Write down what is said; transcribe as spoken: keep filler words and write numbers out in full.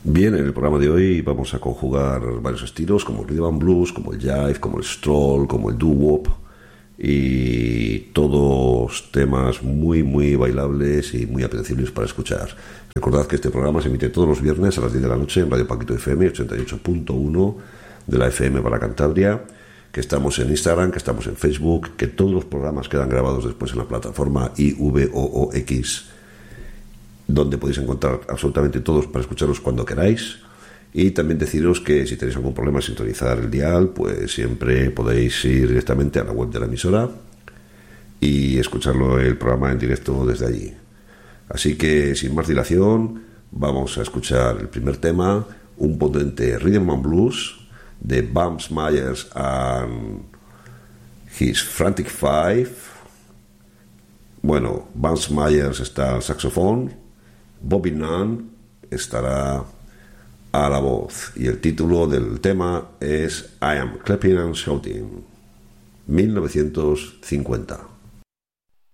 Bien, en el programa de hoy vamos a conjugar varios estilos como el rhythm and blues, como el jive, como el stroll, como el doo-wop y todos temas muy muy bailables y muy apetecibles para escuchar. Recordad que este programa se emite todos los viernes a las diez de la noche en Radio Paquito F M ochenta y ocho punto uno de la F M para Cantabria, que estamos en Instagram, que estamos en Facebook, que todos los programas quedan grabados después en la plataforma I V O O X, donde podéis encontrar absolutamente todos para escucharlos cuando queráis. Y también deciros que si tenéis algún problema en sintonizar el dial, pues siempre podéis ir directamente a la web de la emisora y escucharlo el programa en directo desde allí. Así que sin más dilación vamos a escuchar el primer tema, un potente rhythm and blues de Bams Myers and his Frantic Five. Bueno, Bams Myers está al saxofón, Bobby Nunn estará a la voz y el título del tema es I Am Clapping and Shouting, mil novecientos cincuenta.